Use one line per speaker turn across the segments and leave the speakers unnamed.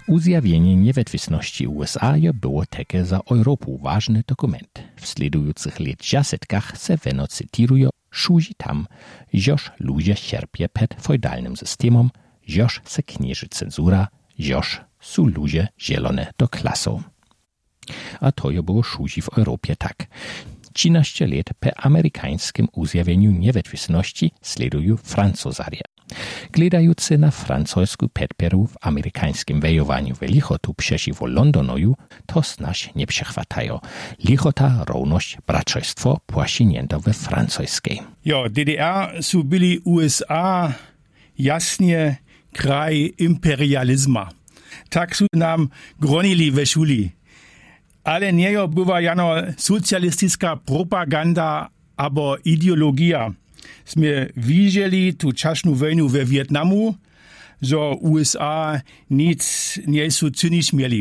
Uzjawienie niewetwisności USA je było takie za Europę ważny dokument. W sledujących lat dziesiątkach se weno cytirują, szuzi tam, żoż ludzie cierpie przed feudalnym systemem, żoż se knieży cenzura, żoż są ludzie zielone do klasą. A to je było szuzi w Europie tak. 13 lat po amerykańskim uzjawieniu niewetwisności sledują Francuzarie. Gledający na francusku podpieru w amerykańskim wejowaniu w lichotu przeciwko Londonoju, to snaż nie przechwatają. Lichota, równość, bratrostwo płaszinięto we francuskiej.
Ja, DDR su byli USA jasnie kraj imperializma. Tak su nam gronili we szuli. Ale nie była jano socjalistyczna propaganda albo ideologia. Sme widzieli tu czasną wojnę we Wietnamu, że USA nic nie są czynić mieli.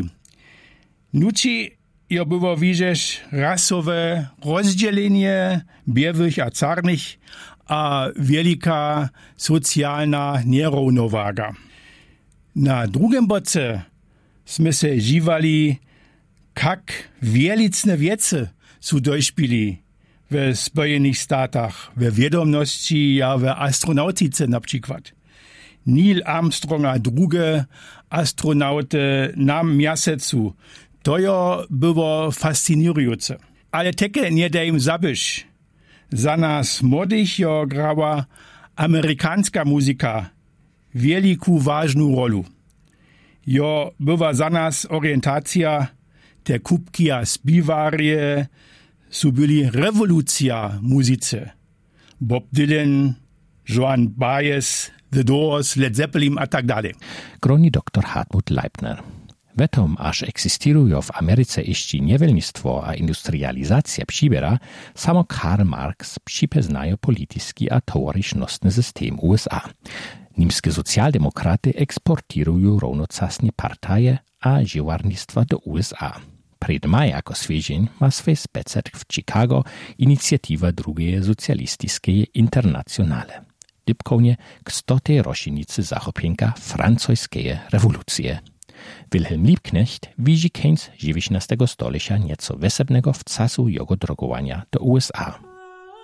Nuci było widzieć rasowe rozdzielenie białych a czarnych, a wielka socjalna nierównowaga. Na drugim boce sme se dziwali, jak wielce wiece są dośpili w Spojenych Statach, w wiadomości, a w astronautice na przykład. Neil Armstrong a drugie astronauty na miasecu, to było fascynujące. Ale takie nie da im zabyć. Za nas młodych grała amerykańska muzyka wielką, ważną rolę. Była za nas orientacja, te kubki a spiwarie, su byli rewolucja muzyce. Bob Dylan, Joan Baez, The Doors, Led Zeppelin a tak dalej.
Groni dr Hartmut Leibner. Wetom, aż egzystują w Ameryce jeszcze niewolnictwo a industrializacja przybiera, samo Karl Marx przypoznaje politycki a towarzysznostny system USA. Niemskie socjaldemokraty eksportują równocześnie partie a dziewarnictwa do USA. Przed maj jako świeżeń ma swój specet w Chicago inicjatywa drugiej socjalistycznej internacjonale. Dybkownie k 100. rocznicy zachopienka francuskiej rewolucji. Wilhelm Liebknecht widzi koniec XIX stulecia nieco wesebnego w czasu jego drogowania do USA.